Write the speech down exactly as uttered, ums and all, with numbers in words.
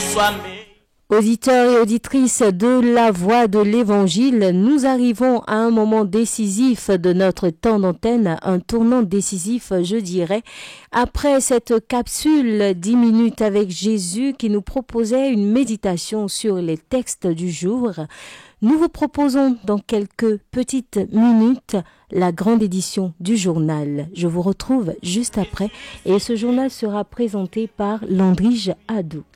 Auditeurs et auditrices de la Voix de l'Évangile, nous arrivons à un moment décisif de notre temps d'antenne, un tournant décisif, je dirais, après cette capsule dix minutes avec Jésus qui nous proposait une méditation sur les textes du jour. Nous vous proposons dans quelques petites minutes la grande édition du journal. Je vous retrouve juste après et ce journal sera présenté par Landrige Adou.